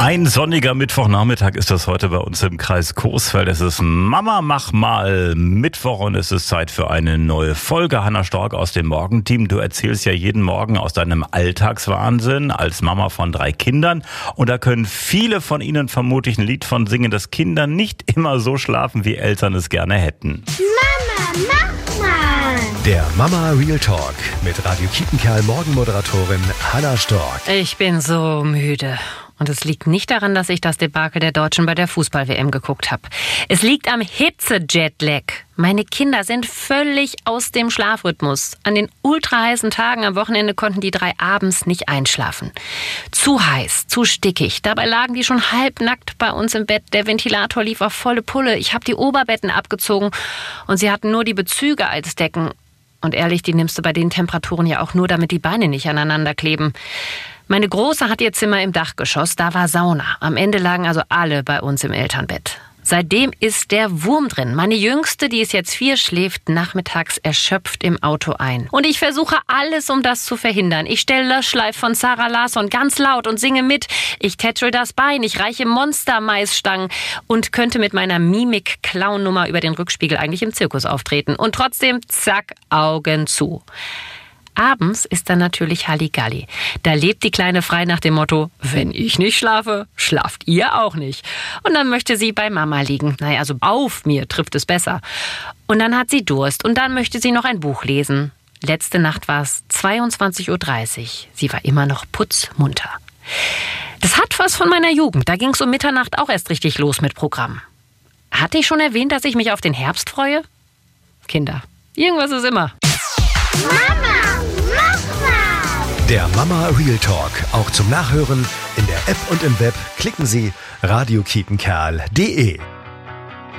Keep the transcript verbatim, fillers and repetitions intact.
Ein sonniger Mittwochnachmittag ist das heute bei uns im Kreis Coesfeld. Es ist Mama mach mal Mittwoch und es ist Zeit für eine neue Folge. Hanna Stork aus dem Morgenteam. Du erzählst ja jeden Morgen aus deinem Alltagswahnsinn als Mama von drei Kindern. Und da können viele von Ihnen vermutlich ein Lied von singen, dass Kinder nicht immer so schlafen, wie Eltern es gerne hätten. Mama mach mal. Der Mama Real Talk mit Radio Kiepenkerl Morgenmoderatorin Hanna Stork. Ich bin so müde. Und es liegt nicht daran, dass ich das Debakel der Deutschen bei der Fußball-W M geguckt habe. Es liegt am Hitze-Jetlag. Meine Kinder sind völlig aus dem Schlafrhythmus. An den ultraheißen Tagen am Wochenende konnten die drei abends nicht einschlafen. Zu heiß, zu stickig. Dabei lagen die schon halbnackt bei uns im Bett. Der Ventilator lief auf volle Pulle. Ich habe die Oberbetten abgezogen und sie hatten nur die Bezüge als Decken. Und ehrlich, die nimmst du bei den Temperaturen ja auch nur, damit die Beine nicht aneinander kleben. Meine Große hat ihr Zimmer im Dachgeschoss, da war Sauna. Am Ende lagen also alle bei uns im Elternbett. Seitdem ist der Wurm drin. Meine Jüngste, die ist jetzt vier, schläft nachmittags erschöpft im Auto ein. Und ich versuche alles, um das zu verhindern. Ich stelle Lush Life von Sarah Larsson ganz laut und singe mit. Ich tätschel das Bein, ich reiche Monster-Maisstangen und könnte mit meiner Mimik-Clown-Nummer über den Rückspiegel eigentlich im Zirkus auftreten. Und trotzdem, zack, Augen zu. Abends ist dann natürlich Halligalli. Da lebt die Kleine frei nach dem Motto, wenn ich nicht schlafe, schlaft ihr auch nicht. Und dann möchte sie bei Mama liegen. Naja, also auf mir trifft es besser. Und dann hat sie Durst und dann möchte sie noch ein Buch lesen. Letzte Nacht war es zweiundzwanzig Uhr dreißig. Sie war immer noch putzmunter. Das hat was von meiner Jugend. Da ging es um Mitternacht auch erst richtig los mit Programm. Hatte ich schon erwähnt, dass ich mich auf den Herbst freue? Kinder, irgendwas ist immer. Mama, mach mal. Der Mama Real Talk, auch zum Nachhören in der App und im Web. Klicken Sie radio kiepenkerl punkt de.